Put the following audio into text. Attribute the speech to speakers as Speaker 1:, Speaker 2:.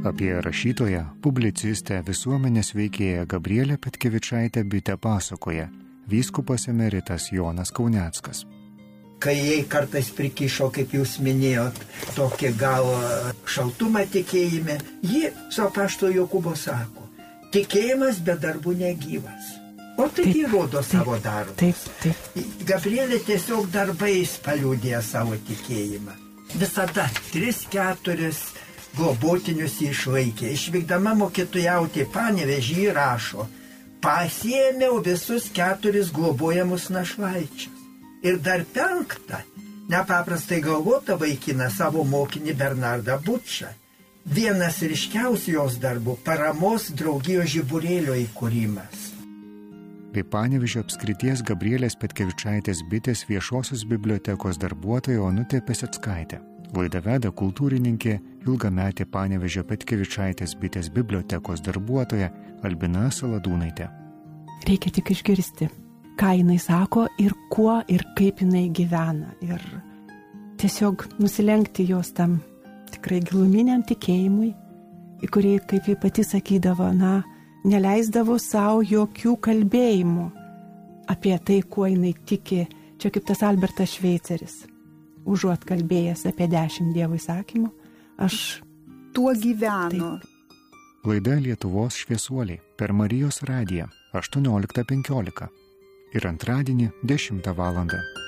Speaker 1: Apie rašytoją, publicistę, visuomenės veikėją Gabrielę Petkevičaitę Bitę pasakoja vyskupas emeritas Jonas Kauneckas.
Speaker 2: Kai jai kartais prikišo, kaip jūs minėjot, tokį gal šaltumą tikėjime, ji su apaštalo Jokūbo sako, tikėjimas be darbų negyvas. O tai įrodo savo darbus.
Speaker 3: Taip.
Speaker 2: Gabrielė tiesiog darbais paliudė savo tikėjimą. Visada 3-4 globotinius išlaikė. Išvykdama mokytojauti Panevėžį rašo, pasiėmiau visus 4 globojamus našlaičius. Ir dar 5, nepaprastai galvotą vaikiną savo mokinį Bernardą Bučą. Vienas ryškiausių jos darbų – paramos draugijos žiburėlio įkūrimas.
Speaker 1: Bei Panevėžio apskrities Gabrielės Petkevičaitės Bitės viešosios bibliotekos darbuotoja Onutė Peseckaitė. Laidą veda kultūrininkė, ilgametė Panevėžio Petkevičaitės Bitės bibliotekos darbuotoja Albina Saladūnaitė.
Speaker 3: Reikia tik išgirsti, ką jinai sako ir kuo ir kaip jinai gyvena. Ir tiesiog nusilenkti jos tam tikrai giluminiam tikėjimui, į kurį, kaip ji pati sakydavo, neleisdavo savo jokių kalbėjimų apie tai, kuo jinai tiki. Čia kaip tas Albertas Šveiceris, užuot kalbėjęs apie 10 Dievo įsakymų, aš
Speaker 4: tuo gyvenu.
Speaker 1: Laida Lietuvos šviesuoliai per Marijos radiją 18:15 ir antradienį 10 val.